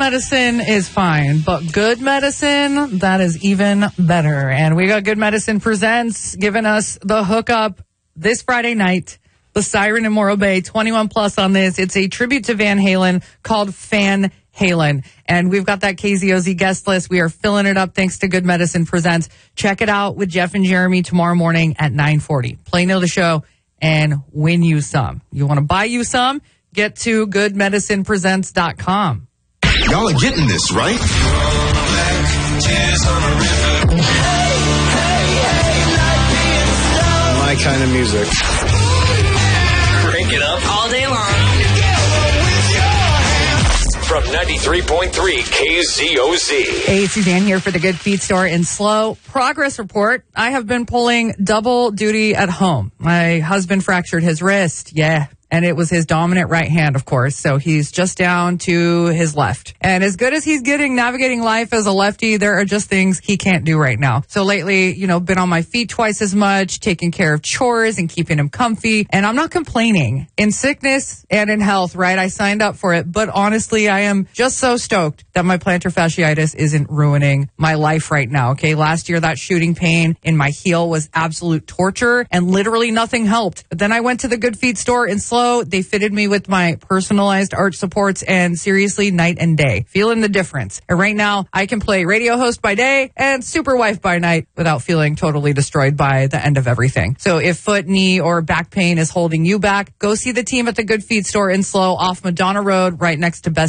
medicine is fine, but good medicine, that is even better. And we got Good Medicine Presents giving us the hookup this Friday night. The Siren in Morro Bay, 21 plus on this. It's a tribute to Van Halen called Fan Halen. And we've got that KZOZ guest list. We are filling it up thanks to Good Medicine Presents. Check it out with Jeff and Jeremy tomorrow morning at 9:40. Play Know the Show and win you some. You want to buy you some? Get to goodmedicinepresents.com. Y'all are getting this, right? My kind of music. Crank it up all day long. From 93.3 KZOZ. Hey, Suzanne here for the Good Feet Store in SLO. Progress report. I have been pulling double duty at home. My husband fractured his wrist. Yeah. And it was his dominant right hand, of course. So he's just down to his left. And as good as he's getting navigating life as a lefty, there are just things he can't do right now. So lately, been on my feet twice as much, taking care of chores and keeping him comfy. And I'm not complaining. In sickness and in health, right? I signed up for it. But honestly, I am just so stoked that my plantar fasciitis isn't ruining my life right now. Okay. Last year, that shooting pain in my heel was absolute torture and literally nothing helped. But then I went to the Good Feet Store in SLO. They fitted me with my personalized arch supports and seriously night and day. Feeling the difference. And right now I can play radio host by day and super wife by night without feeling totally destroyed by the end of everything. So if foot, knee, or back pain is holding you back, go see the team at the Good Feet Store in SLO off Madonna Road right next to Best